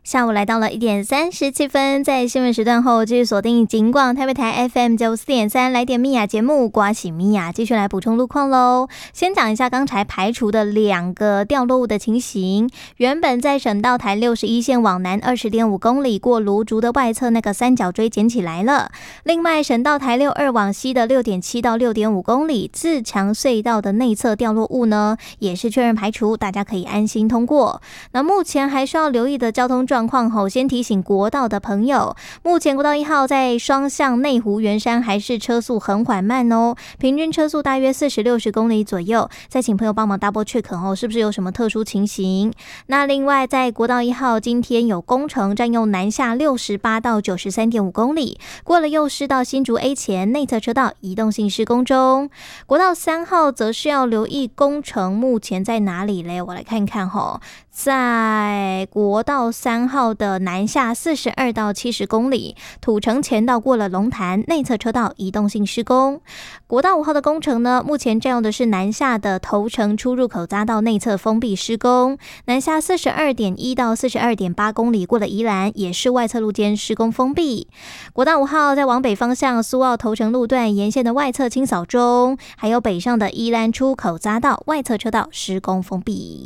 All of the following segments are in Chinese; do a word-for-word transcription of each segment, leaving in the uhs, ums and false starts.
下午来到了一点三十七分，在新闻时段后继续锁定警广台北台 F M 九四点三来点米雅节目，刮起米雅继续来补充路况喽。先讲一下刚才排除的两个掉落物的情形。原本在省道台六十一线往南 二十点五公里过芦竹的外侧那个三角锥捡起来了。另外省道台六二往西的 六点七到六点五公里自强隧道的内侧掉落物呢，也是确认排除，大家可以安心通过。那目前还需要留意的交通状况后，先提醒国道的朋友，目前国道一号在双向内湖圆山还是车速很缓慢哦，平均车速大约四十六十公里左右，再请朋友帮忙 double check 哦，是不是有什么特殊情形？那另外在国道一号今天有工程，占用南下六十八到九十三点五公里，过了幼师到新竹 A 前内侧车道移动性施工中。国道三号则是要留意工程目前在哪里嘞？我来看看吼，在国道三号的南下四十二到七十公里，土城前道过了龙潭内侧车道移动性施工。国道五号的工程呢，目前占用的是南下的头城出入口匝道内侧封闭施工，南下四十二点一到四十二点八公里过了宜兰也是外侧路间施工封闭。国道五号在往北方向苏澳头城路段沿线的外侧清扫中，还有北上的宜兰出口匝道外侧车道施工封闭。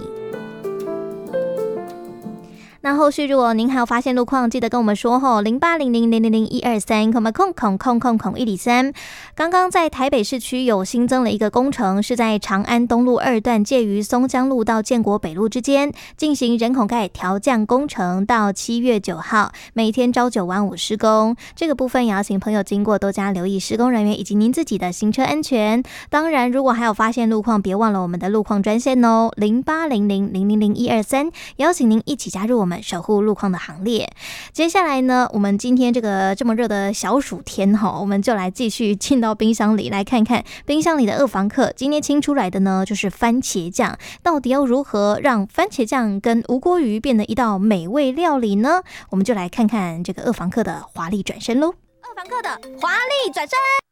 那后续如果您还有发现路况，记得跟我们说吼，零八零零零零零一二三，空空空空空空一里三。刚刚在台北市区有新增了一个工程，是在长安东路二段介于松江路到建国北路之间进行人孔盖调降工程，到七月九号，每天朝九晚五施工。这个部分也要请朋友经过多加留意施工人员以及您自己的行车安全。当然，如果还有发现路况，别忘了我们的路况专线哦，零八零零零零零一二三，邀请您一起加入我们守护路况的行列。接下来呢，我们今天这个这么热的小暑天哈，我们就来继续进到冰箱里来看看冰箱里的二房客。今天清出来的呢，就是番茄酱，到底要如何让番茄酱跟无锅鱼变得一道美味料理呢？我们就来看看这个二房客的华丽转身喽。二房客的华丽转身。